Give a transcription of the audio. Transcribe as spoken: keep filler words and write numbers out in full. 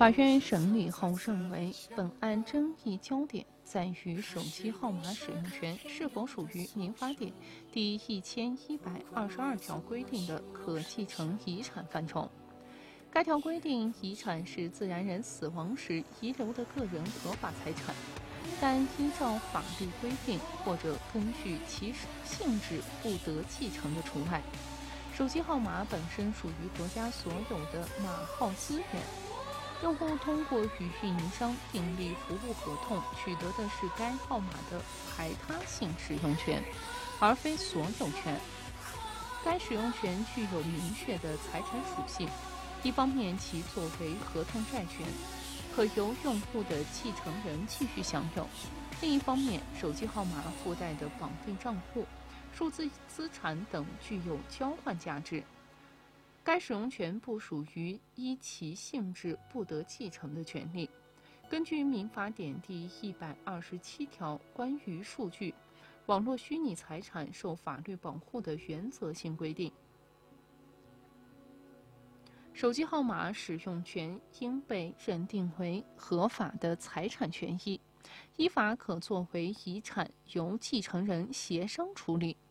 法院审理后认为，本案争议焦点在于手机号码使用权是否属于民法典第一千一百二十二条规定的可继承遗产范畴。该条规定，遗产是自然人死亡时遗留的个人合法财产，但依照法律规定或者根据其性质不得继承的除外。手机号码本身属于国家所有的码号资源，用户通过与运营商订立服务合同取得的是该号码的排他性使用权，而非所有权。该使用权具有明确的财产属性，一方面其作为合同债权，可由用户的继承人继续享有；另一方面，手机号码附带的绑定账户、数字资产等具有交换价值。该使用权不属于依其性质不得继承的权利。根据民法典第一百二十七条关于数据、网络虚拟财产受法律保护的原则性规定，手机号码使用权应被认定为合法的财产权益，依法可作为遗产由继承人协商处理。